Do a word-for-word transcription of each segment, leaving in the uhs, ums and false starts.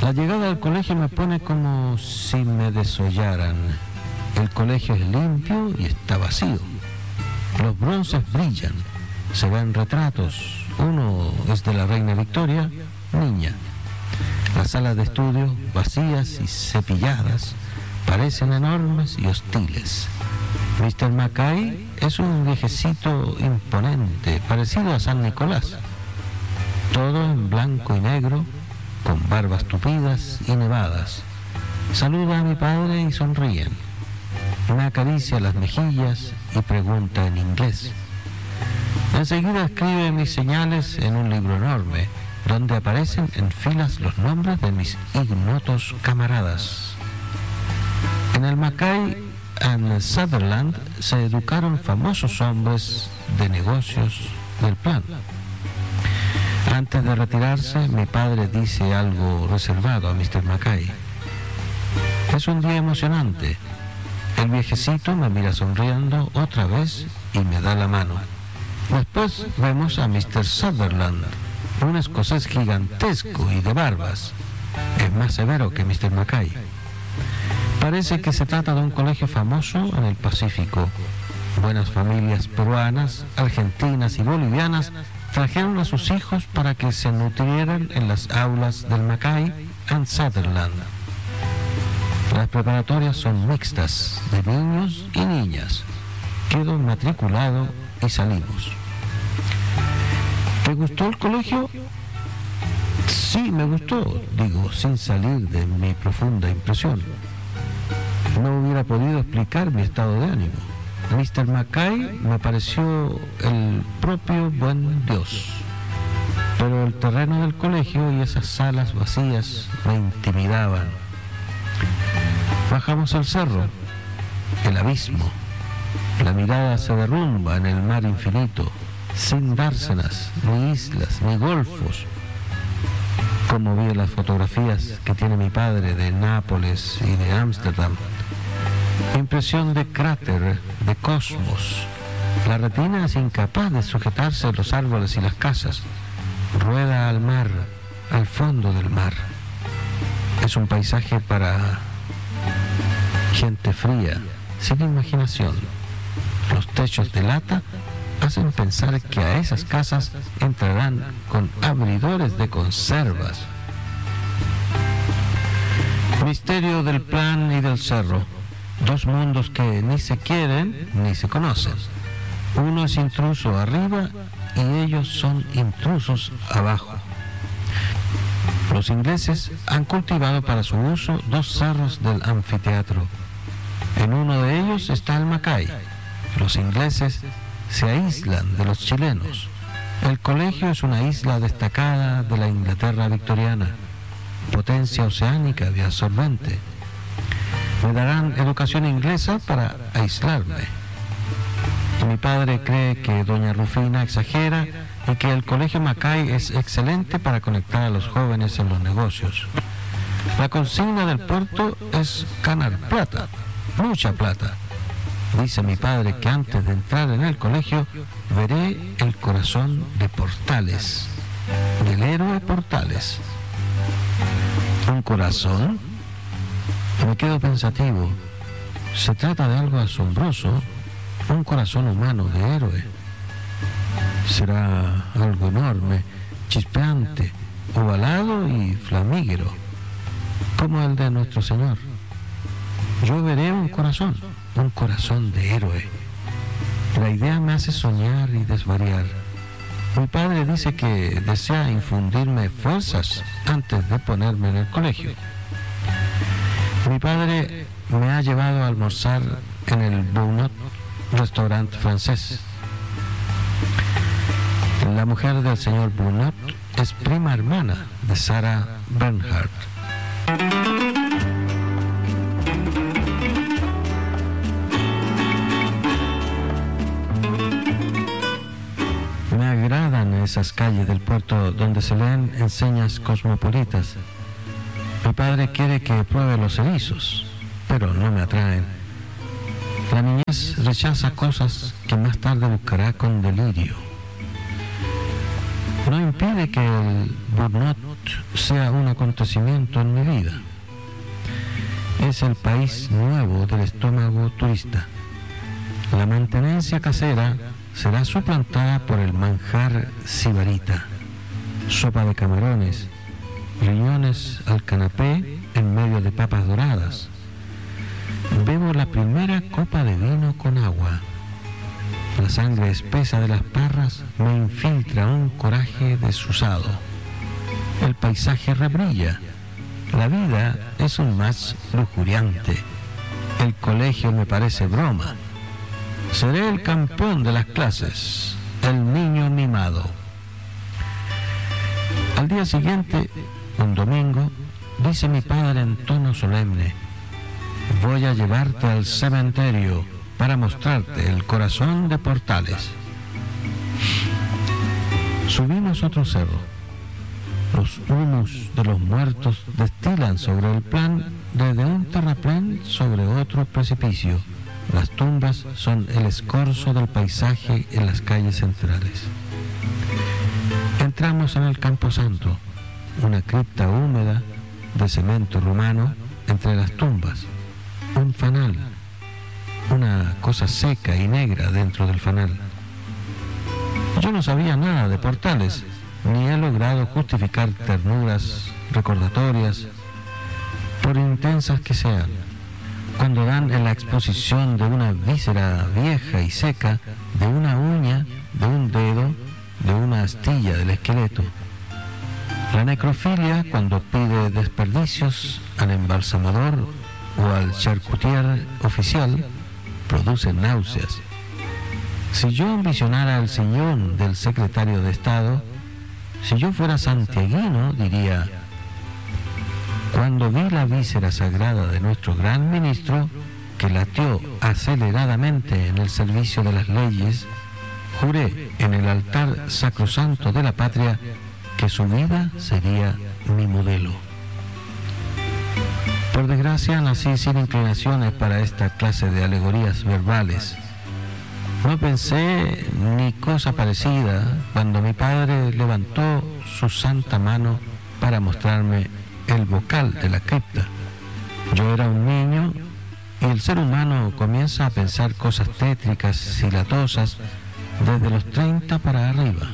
La llegada al colegio me pone como si me desollaran. El colegio es limpio y está vacío. Los bronces brillan, se ven retratos. Uno es de la reina Victoria, niña. Las salas de estudio, vacías y cepilladas, parecen enormes y hostiles. mister Mackay es un viejecito imponente, parecido a San Nicolás. Todo en blanco y negro, con barbas tupidas y nevadas. Saluda a mi padre y sonríen. Me acaricia las mejillas y pregunta en inglés. Enseguida escribe mis señales en un libro enorme, donde aparecen en filas los nombres de mis ignotos camaradas. En el Mackay and Sutherland se educaron famosos hombres de negocios del plan. Antes de retirarse, mi padre dice algo reservado a mister Mackay. Es un día emocionante. El viejecito me mira sonriendo otra vez y me da la mano. Después vemos a mister Sutherland, un escocés gigantesco y de barbas. Es más severo que mister Mackay. Parece que se trata de un colegio famoso en el Pacífico. Buenas familias peruanas, argentinas y bolivianas trajeron a sus hijos para que se nutrieran en las aulas del Mackay and Sutherland. Las preparatorias son mixtas, de niños y niñas. Quedo matriculado y salimos. ¿Te gustó el colegio? Sí, me gustó, digo, sin salir de mi profunda impresión. No hubiera podido explicar mi estado de ánimo. mister Mackay me pareció el propio buen Dios, pero el terreno del colegio y esas salas vacías me intimidaban. Bajamos al cerro, el abismo. La mirada se derrumba en el mar infinito, sin dársenas, ni islas, ni golfos, como vi en las fotografías que tiene mi padre de Nápoles y de Ámsterdam. Impresión de cráter, de cosmos. La retina es incapaz de sujetarse a los árboles y las casas. Rueda al mar, al fondo del mar. Es un paisaje para gente fría, sin imaginación. Los techos de lata hacen pensar que a esas casas entrarán con abridores de conservas. Misterio del plan y del cerro. Dos mundos que ni se quieren ni se conocen. Uno es intruso arriba y ellos son intrusos abajo. Los ingleses han cultivado para su uso dos cerros del anfiteatro. En uno de ellos está el Mackay. Los ingleses se aíslan de los chilenos. El colegio es una isla destacada de la Inglaterra victoriana, potencia oceánica y absorbente. Me darán educación inglesa para aislarme. Y mi padre cree que doña Rufina exagera y que el colegio Mackay es excelente para conectar a los jóvenes en los negocios. La consigna del puerto es ganar plata, mucha plata. Dice mi padre que antes de entrar en el colegio veré el corazón de Portales, del héroe Portales. ¿Un corazón? Me quedo pensativo. Se trata de algo asombroso, un corazón humano de héroe. Será algo enorme, chispeante, ovalado y flamígero, como el de nuestro Señor. Yo veré un corazón, un corazón de héroe. La idea me hace soñar y desvariar. Mi padre dice que desea infundirme fuerzas antes de ponerme en el colegio. Mi padre me ha llevado a almorzar en el Bounot, restaurante francés. La mujer del señor Bounot es prima hermana de Sarah Bernhardt. Me agradan esas calles del puerto donde se leen enseñas cosmopolitas. Mi padre quiere que pruebe los erizos, pero no me atraen. La niñez rechaza cosas que más tarde buscará con delirio. no impide que el burnout sea un acontecimiento en mi vida. Es el país nuevo del estómago turista. La mantenencia casera será suplantada por el manjar sibarita, sopa de camarones, riñones al canapé en medio de papas doradas. Bebo la primera copa de vino con agua. La sangre espesa de las parras me infiltra un coraje desusado. El paisaje rebrilla. La vida es un más lujuriante. El colegio me parece broma. Seré el campeón de las clases, el niño mimado. Al día siguiente, un domingo, dice mi padre en tono solemne: voy a llevarte al cementerio para mostrarte el corazón de Portales. Subimos otro cerro. Los humus de los muertos destilan sobre el plan desde un terraplén sobre otro precipicio. Las tumbas son el escorzo del paisaje en las calles centrales. Entramos en el Camposanto, una cripta húmeda de cemento romano entre las tumbas, un fanal, una cosa seca y negra dentro del fanal. Yo no sabía nada de Portales, ni he logrado justificar ternuras recordatorias, por intensas que sean, cuando dan en la exposición de una víscera vieja y seca, de una uña, de un dedo, de una astilla del esqueleto. La necrofilia, cuando pide desperdicios al embalsamador o al charcutier oficial, produce náuseas. Si yo ambicionara el sillón del secretario de Estado, si yo fuera santiaguino, diría: cuando vi la víscera sagrada de nuestro gran ministro, que latió aceleradamente en el servicio de las leyes, juré en el altar sacrosanto de la patria que su vida sería mi modelo. Por desgracia, nací sin inclinaciones para esta clase de alegorías verbales. No pensé ni cosa parecida cuando mi padre levantó su santa mano para mostrarme el vocal de la cripta. Yo era un niño y el ser humano comienza a pensar cosas tétricas y latosas desde los treinta para arriba.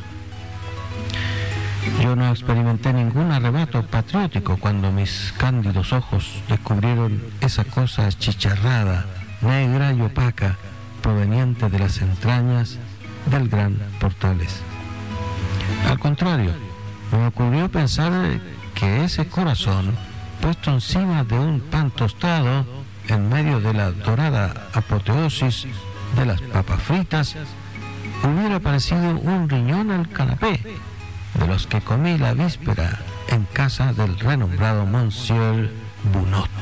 Yo no experimenté ningún arrebato patriótico cuando mis cándidos ojos descubrieron esa cosa achicharrada, negra y opaca, proveniente de las entrañas del gran Portales. Al contrario, me ocurrió pensar que ese corazón, puesto encima de un pan tostado, en medio de la dorada apoteosis de las papas fritas, hubiera parecido un riñón al canapé, de los que comí la víspera en casa del renombrado Monsieur Bunot.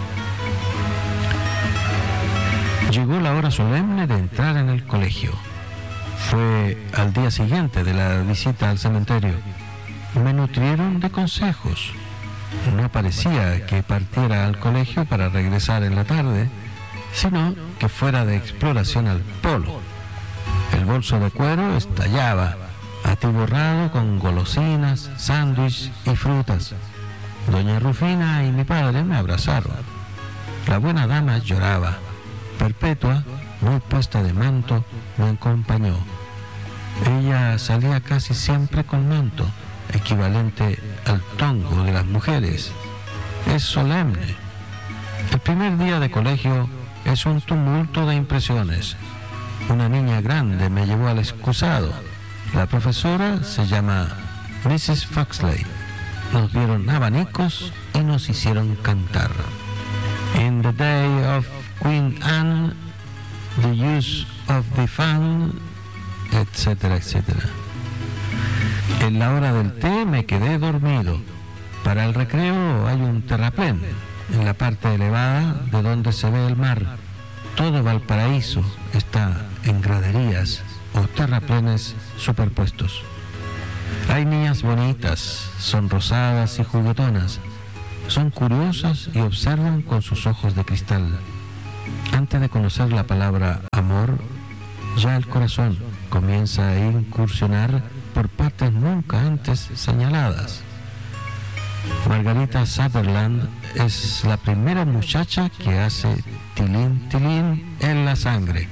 Llegó la hora solemne de entrar en el colegio. Fue al día siguiente de la visita al cementerio. Me nutrieron de consejos. No parecía que partiera al colegio para regresar en la tarde, sino que fuera de exploración al polo. El bolso de cuero estallaba, atiborrado con golosinas, sándwiches y frutas. Doña Rufina y mi padre me abrazaron. La buena dama lloraba. Perpetua, muy puesta de manto, me acompañó. Ella salía casi siempre con manto, equivalente al tongo de las mujeres. Es solemne. El primer día de colegio es un tumulto de impresiones. Una niña grande me llevó al excusado. La profesora se llama missus Foxley. Nos dieron abanicos y nos hicieron cantar. In the day of Queen Anne, the use of the fan, etcétera, etcétera. En la hora del té me quedé dormido. Para el recreo hay un terraplén en la parte elevada de donde se ve el mar. Todo Valparaíso está en graderías o terraplenes superpuestos. Hay niñas bonitas, sonrosadas y juguetonas. Son curiosas y observan con sus ojos de cristal. Antes de conocer la palabra amor, ya el corazón comienza a incursionar por partes nunca antes señaladas. Margarita Sutherland es la primera muchacha que hace tilín tilín en la sangre.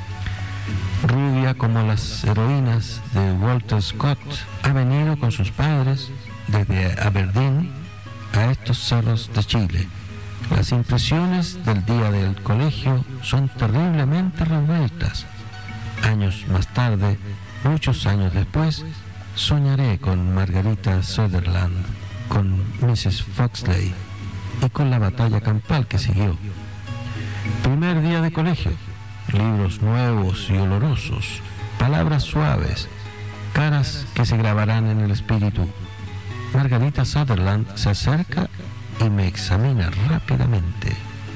Rubia como las heroínas de Walter Scott, ha venido con sus padres desde Aberdeen a estos cerros de Chile. Las impresiones del día del colegio son terriblemente revueltas. Años más tarde, muchos años después, soñaré con Margarita Sutherland, con missus Foxley y con la batalla campal que siguió. Primer día de colegio, libros nuevos y olorosos, palabras suaves, caras que se grabarán en el espíritu. Margarita Sutherland se acerca y me examina rápidamente.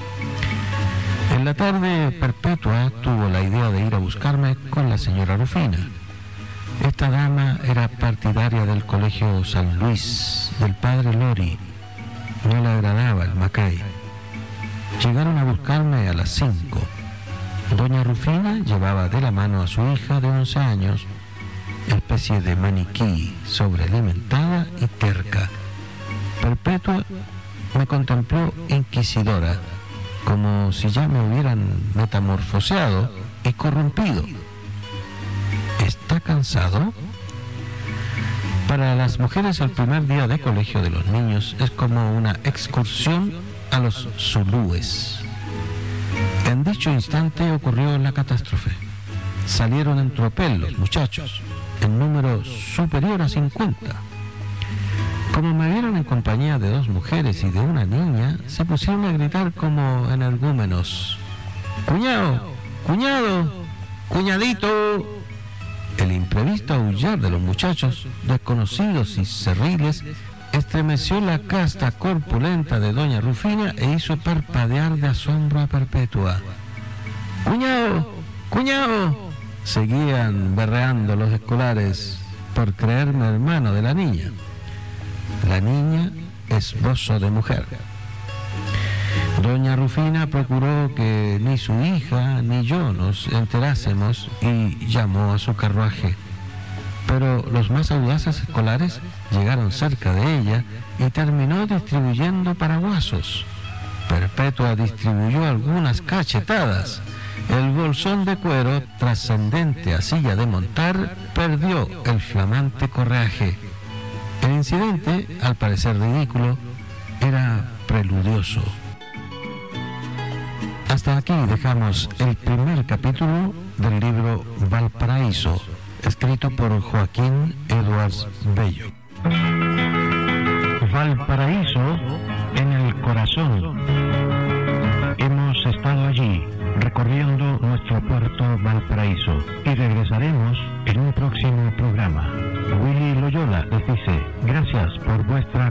En la tarde, Perpetua tuvo la idea de ir a buscarme con la señora Rufina. Esta dama era partidaria del colegio San Luis, del padre Lori. No le agradaba el Mackay. Llegaron a buscarme a las cinco. Doña Rufina llevaba de la mano a su hija de once años, especie de maniquí, sobrealimentada y terca. Perpetua me contempló inquisidora, como si ya me hubieran metamorfoseado y corrompido. ¿Está cansado? Para las mujeres el primer día de colegio de los niños es como una excursión a los zulúes. En dicho instante ocurrió la catástrofe. Salieron en tropel los muchachos, en número superior a cincuenta. Como me vieron en compañía de dos mujeres y de una niña, se pusieron a gritar como energúmenos. ¡Cuñado! ¡Cuñado! ¡Cuñadito! El imprevisto aullar de los muchachos, desconocidos y cerriles, estremeció la casta corpulenta de doña Rufina e hizo parpadear de asombro a Perpetua. ¡Cuñado! ¡Cuñado! Seguían berreando los escolares por creerme hermano de la niña. La niña es bozo de mujer. Doña Rufina procuró que ni su hija ni yo nos enterásemos y llamó a su carruaje. Pero los más audaces escolares llegaron cerca de ella y terminó distribuyendo paraguasos. Perpetua distribuyó algunas cachetadas. El bolsón de cuero, trascendente a silla de montar, perdió el flamante correaje. El incidente, al parecer ridículo, era preludioso. Hasta aquí dejamos el primer capítulo del libro Valparaíso, escrito por Joaquín Edwards Bello. Valparaíso en el corazón. Hemos estado allí, recorriendo nuestro puerto Valparaíso, y regresaremos en un próximo programa. Willy Loyola les dice, gracias por vuestra